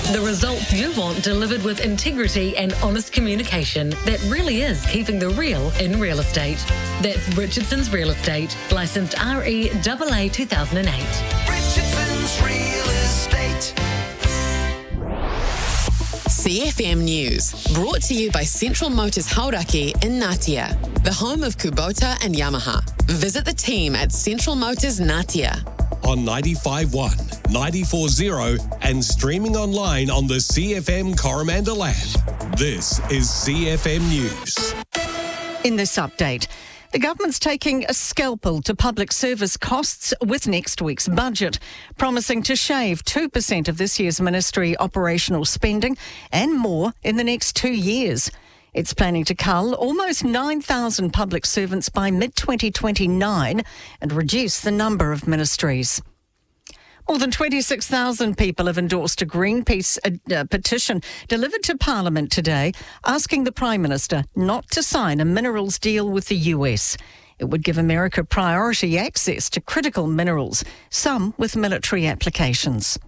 The results you want delivered with integrity and honest communication that really is keeping the real in real estate. That's Richardson's Real Estate, licensed REAA 2008. Richardson's Real Estate. CFM News, brought to you by Central Motors Hauraki in Ngatea, the home of Kubota and Yamaha. Visit the team at Central Motors Ngatea. On 95.1, 94.0 and streaming online on the CFM Coromandel app. This is CFM News. In this update, the government's taking a scalpel to public service costs with next week's budget, promising to shave 2% of this year's ministry operational spending and more in the next 2 years. It's planning to cull almost 9,000 public servants by mid-2029 and reduce the number of ministries. More than 26,000 people have endorsed a Greenpeace petition delivered to Parliament today, asking the Prime Minister not to sign a minerals deal with the US. It would give America priority access to critical minerals, some with military applications.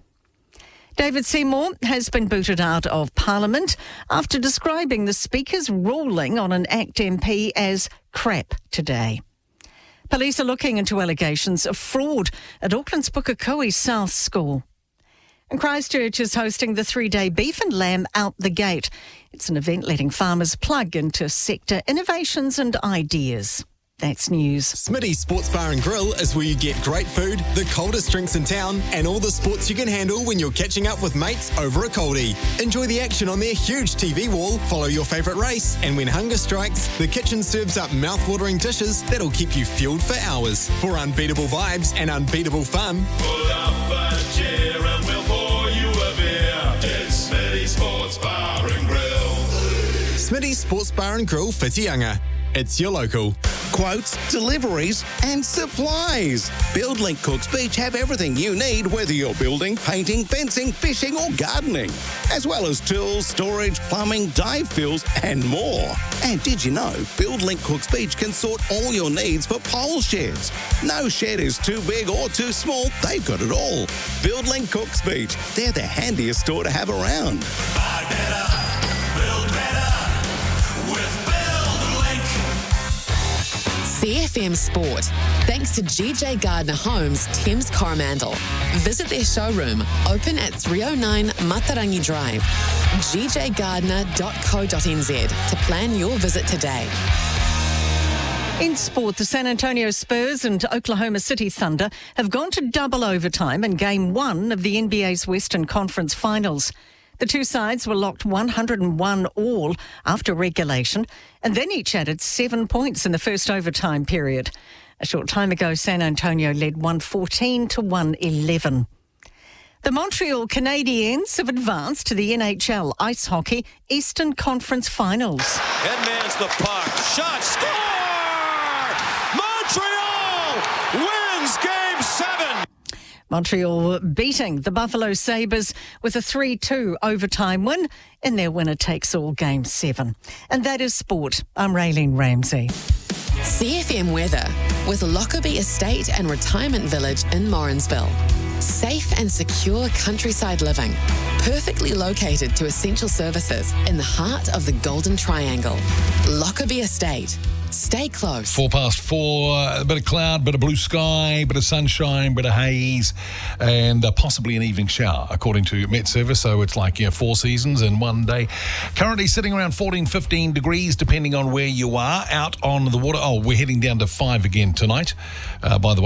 David Seymour has been booted out of Parliament after describing the Speaker's ruling on an ACT MP as crap today. Police are looking into allegations of fraud at Auckland's Pukekohe South School. And Christchurch is hosting the 3-day Beef and Lamb Out the Gate. It's an event letting farmers plug into sector innovations and ideas. That's news. Smitty's Sports Bar and Grill is where you get great food, the coldest drinks in town, and all the sports you can handle when you're catching up with mates over a coldie. Enjoy the action on their huge TV wall, follow your favourite race, and when hunger strikes, the kitchen serves up mouth-watering dishes that'll keep you fueled for hours. For unbeatable vibes and unbeatable fun, pull up a chair and we'll pour you a beer. It's Smitty's Sports Bar and Grill. Smitty's Sports Bar and Grill, Whitianga. It's your local. Quotes, deliveries and supplies. BuildLink Cooks Beach have everything you need, whether you're building, painting, fencing, fishing or gardening, as well as tools, storage, plumbing, dive fills and more. And did you know BuildLink Cooks Beach can sort all your needs for pole sheds? No shed is too big or too small, they've got it all. BuildLink Cooks Beach, they're the handiest store to have around. Buy better, build better with CFM Sport, thanks to GJ Gardner Homes, Thames Coromandel. Visit their showroom, open at 309 Matarangi Drive, gjgardner.co.nz to plan your visit today. In sport, the San Antonio Spurs and Oklahoma City Thunder have gone to double overtime in Game 1 of the NBA's Western Conference Finals. The two sides were locked 101 all after regulation and then each added 7 points in the first overtime period. A short time ago, San Antonio led 114 to 111. The Montreal Canadiens have advanced to the NHL Ice Hockey Eastern Conference Finals. Headmans the puck. Shot. Score! Montreal wins Game 7. Montreal beating the Buffalo Sabres with a 3-2 overtime win in their winner-takes-all Game 7. And that is sport. I'm Raylene Ramsey. CFM weather with Lockerbie Estate and Retirement Village in Morrinsville. Safe and secure countryside living, perfectly located to essential services in the heart of the Golden Triangle. Lockerbie Estate. Stay close. 4:04, a bit of cloud, bit of blue sky, bit of sunshine, bit of haze, and possibly an evening shower, according to Met Service. So it's like 4 seasons in one day. Currently sitting around 14, 15 degrees, depending on where you are. Out on the water, we're heading down to 5 again tonight, by the way.